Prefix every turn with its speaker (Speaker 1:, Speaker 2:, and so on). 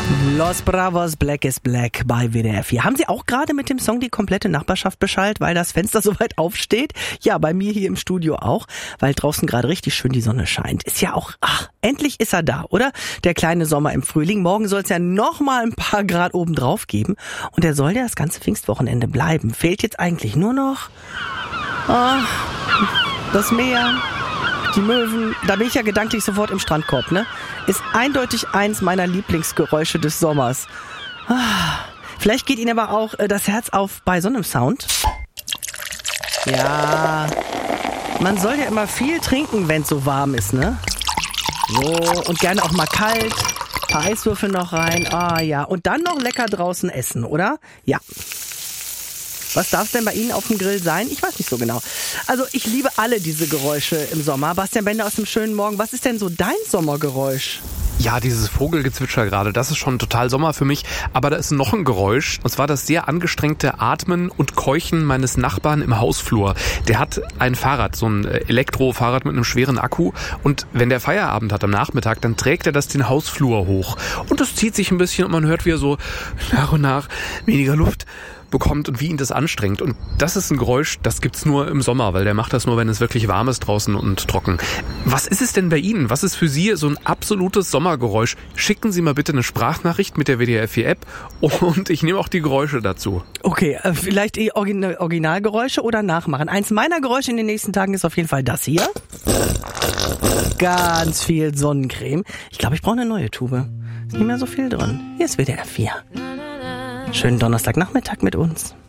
Speaker 1: Los Bravos, Black is Black bei WDR 4. Haben Sie auch gerade mit dem Song die komplette Nachbarschaft beschallt, weil das Fenster so weit aufsteht? Ja, bei mir hier im Studio auch, weil draußen gerade richtig schön die Sonne scheint. Ist ja auch, endlich ist er da, oder? Der kleine Sommer im Frühling. Morgen soll es ja noch mal ein paar Grad oben drauf geben. Und er soll ja das ganze Pfingstwochenende bleiben. Fehlt jetzt eigentlich nur noch das Meer, die Möwen. Da bin ich ja gedanklich sofort im Strandkorb, ne? Ist eindeutig eins meiner Lieblingsgeräusche des Sommers. Vielleicht geht Ihnen aber auch das Herz auf bei so einem Sound. Ja, man soll ja immer viel trinken, wenn es so warm ist, ne? So, und gerne auch mal kalt. Ein paar Eiswürfel noch rein. Ja, und dann noch lecker draußen essen, oder? Ja. Was darf es denn bei Ihnen auf dem Grill sein? Ich weiß nicht so genau. Also ich liebe alle diese Geräusche im Sommer. Bastian Bender aus dem schönen Morgen. Was ist denn so dein Sommergeräusch?
Speaker 2: Ja, dieses Vogelgezwitscher gerade, das ist schon total Sommer für mich. Aber da ist noch ein Geräusch, und zwar das sehr angestrengte Atmen und Keuchen meines Nachbarn im Hausflur. Der hat ein Fahrrad, so ein Elektrofahrrad mit einem schweren Akku. Und wenn der Feierabend hat am Nachmittag, dann trägt er das den Hausflur hoch. Und das zieht sich ein bisschen und man hört, wie er so nach und nach weniger Luft bekommt und wie ihn das anstrengt. Und das ist ein Geräusch, das gibt's nur im Sommer, weil der macht das nur, wenn es wirklich warm ist draußen und trocken. Was ist es denn bei Ihnen? Was ist für Sie so ein absolutes Sommergeräusch? Schicken Sie mal bitte eine Sprachnachricht mit der WDR 4 App und ich nehme auch die Geräusche dazu.
Speaker 1: Okay, vielleicht Originalgeräusche oder nachmachen. Eins meiner Geräusche in den nächsten Tagen ist auf jeden Fall das hier. Ganz viel Sonnencreme. Ich glaube, ich brauche eine neue Tube. Ist nicht mehr so viel drin. Hier ist WDR 4. Schönen Donnerstagnachmittag mit uns.